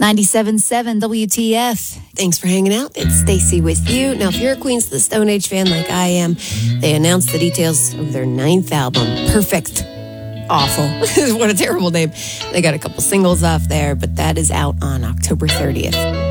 97.7 WTF. Thanks for hanging out. It's Stacy with you. Now, if you're a Queens of the Stone Age fan like I am, they announced the details of their 9th album, Perfect. Awful. What a terrible name. They got a couple singles off there, but that is out on October 30th.